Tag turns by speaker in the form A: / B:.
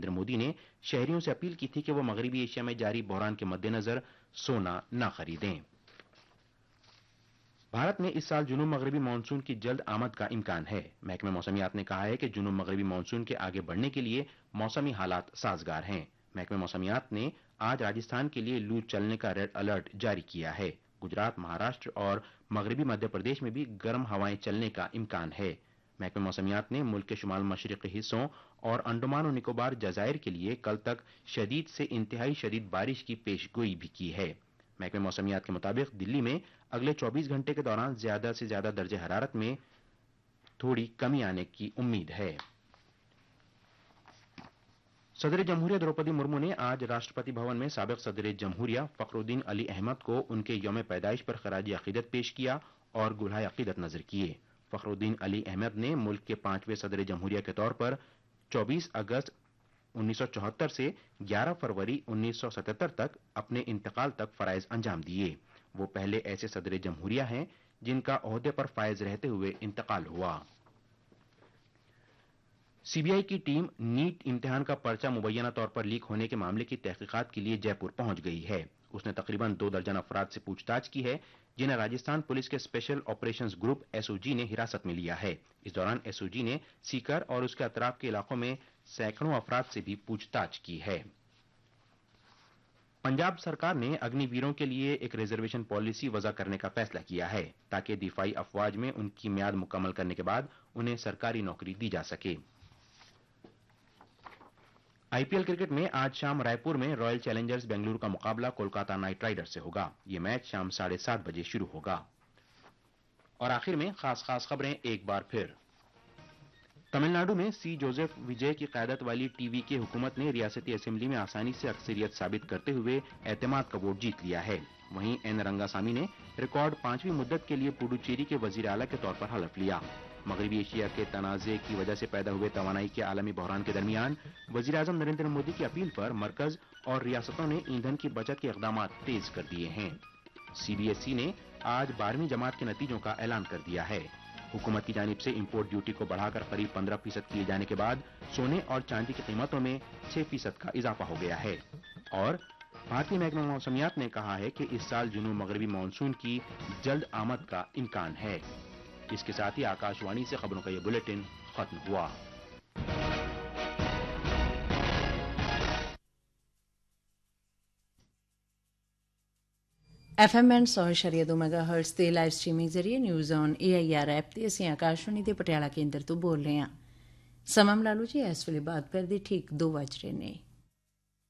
A: नरेंद्र मोदी ने शहरियों से अपील की थी कि वो मगरबी एशिया में जारी बहरान के मद्देनजर सोना न खरीदें। भारत में इस साल जुनूब मगरबी मानसून की जल्द आमद का इम्कान है। महकमे मौसमियात ने कहा है कि जुनूब मगरबी मानसून के आगे बढ़ने के लिए मौसमी हालात साजगार हैं। महकमे मौसमियात ने आज राजस्थान के लिए लू चलने का रेड अलर्ट जारी किया है। गुजरात, महाराष्ट्र और मगरबी मध्य प्रदेश में भी गर्म हवाएं चलने का इम्कान है। महकमे मौसमियात ने मुल्क के शुमाल मशरक़ी हिस्सों और अंडमान और निकोबार जजायर के लिए कल तक शदीद से इंतहाई शदीद बारिश की पेशगोई भी की है। महकमे मौसमियात के मुताबिक दिल्ली में अगले 24 घंटे के दौरान ज्यादा से ज्यादा दर्जे हरारत में थोड़ी कमी आने की उम्मीद है। सदर जमहूरिया द्रौपदी मुर्मू ने आज राष्ट्रपति भवन में साबिक सदर जमहूरिया फखरुद्दीन अली अहमद को उनके यौम पैदाइश पर खराज अकीदत पेश किया और गुलहाए अकीदत नजर किए। फखरुद्दीन अली अहमद ने मुल्क के 5वें सदर जमहूरिया के तौर पर 24 अगस्त 1974 से 11 फरवरी 1977 तक अपने इंतकाल तक फराइज अंजाम दिए। वो पहले ऐसे सदर जमहूरिया हैं जिनका ओहदे पर फायज रहते हुए इंतकाल हुआ। सीबीआई की टीम नीट इम्तिहान का पर्चा मुबैना तौर पर लीक होने के मामले की तहकीकात के लिए जयपुर पहुंच गई है। उसने तकरीबन 2 दर्जन अफराद से पूछताछ की है जिन्हें राजस्थान पुलिस के स्पेशल ऑपरेशंस ग्रुप एसओजी ने हिरासत में लिया है। इस दौरान एसओजी ने सीकर और उसके अतराफ के इलाकों में सैकड़ों अफराद से भी पूछताछ की है। पंजाब सरकार ने अग्निवीरों के लिए एक रिजर्वेशन पॉलिसी वज़ा करने का फैसला किया है ताकि दिफाई अफवाज में उनकी म्याद मुकम्मल करने के बाद उन्हें सरकारी नौकरी दी जा सके। आईपीएल क्रिकेट में आज शाम रायपुर में रॉयल चैलेंजर्स बेंगलुरु का मुकाबला कोलकाता नाइट राइडर्स से होगा। ये मैच शाम 7:30 बजे शुरू होगा। और आखिर में खास खबरें एक बार फिर। तमिलनाडु में सी जोसेफ विजय की क़यादत वाली टीवीके हुकूमत ने रियासती असेंबली में आसानी से अक्सरियत साबित करते हुए एतमाद का वोट जीत लिया है। वहीं एन रंगासामी ने रिकॉर्ड 5वीं मुद्दत के लिए पुडुचेरी के वजीर आला के तौर पर हलफ लिया। मगरबी एशिया के तनाज़े की वजह से पैदा हुए तवानाई के आलमी बहरान के दरमियान वजीर आज़म नरेंद्र मोदी की अपील पर मरकज और रियासतों ने ईंधन की बचत के इक़दाम तेज कर दिए हैं। सीबीएसई ने आज 12वीं जमात के नतीजों का ऐलान कर दिया है। हुकूमत की जानिब से इंपोर्ट ड्यूटी को बढ़ाकर करीब 15% किए जाने के बाद सोने और चांदी की कीमतों में 6% का इजाफा हो गया है। और भारतीय महकमा मौसमियात ने कहा है कि इस साल जुनूब मगरबी मानसून की जल्द आमद का इम्कान है। इसके साथ ही आकाशवाणी से खबरों का ये बुलेटिन खत्म हुआ।
B: FM 100.2 ਮੈਗਾਹਰਟਜ਼ ਤੇ ਲਾਈਵ ਸਟ੍ਰੀਮਿੰਗ ਜ਼ਰੀਏ ਨਿਊਜ਼ ਔਨ AIR ਐਪ ਤੇ ਅਸੀਂ ਆਕਾਸ਼ਵਾਣੀ ਦੇ ਪਟਿਆਲਾ ਕੇਂਦਰ ਤੋਂ ਬੋਲ ਰਹੇ ਹਾਂ। ਸਮਾਂ ਲਾ ਲਓ ਜੀ ਇਸ ਵੇਲੇ ਬਾਤ ਕਰਦੇ ਠੀਕ 2 ਵਜ ਰਹੇ ਨੇ।